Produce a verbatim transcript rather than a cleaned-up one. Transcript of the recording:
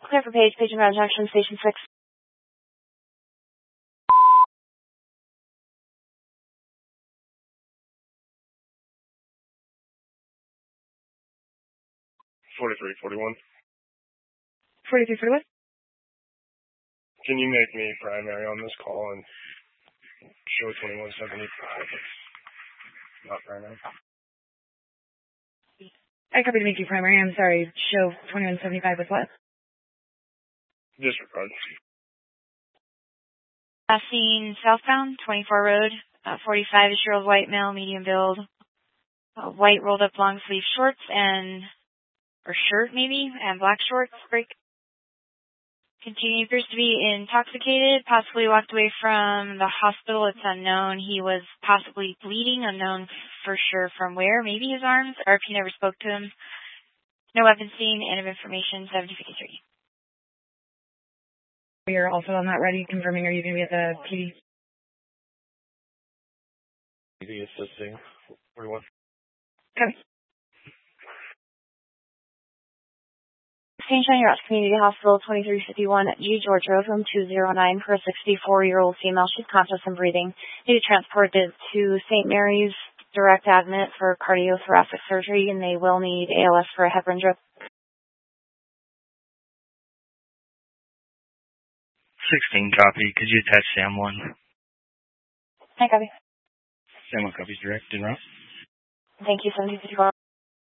Clear for Page, Page and Round Junction, Station six. forty-three forty-one. forty-three forty-one? Can you make me primary on this call and show twenty-one seventy-five? Not primary. I copied to make you primary. I'm sorry. Show twenty-one seventy-five with what? Disregard. Last seen southbound, twenty-four Road, uh, forty-five-ish-year-old white male, medium build, uh, white rolled up long sleeve shorts and, or shirt maybe, and black shorts. Break. Continue, appears to be intoxicated, possibly walked away from the hospital. It's unknown. He was possibly bleeding, unknown for sure from where, maybe his arms. R P never spoke to him. No weapon seen, end of information, seventy fifty-three. You're also on that ready, confirming, are you going to be at the P D? P D assisting. forty-one. Copy. Station Rock Community Hospital, twenty-three fifty-one G George Road, room two oh nine, for a sixty-four-year-old female. She's conscious and breathing. Need to transport it to Saint Mary's direct admit for cardiothoracic surgery, and they will need A L S for a heparin drip. sixteen copy. Could you attach Sam one? Hi, copy. Sam one copies direct and route. Thank you, seventy fifty-four.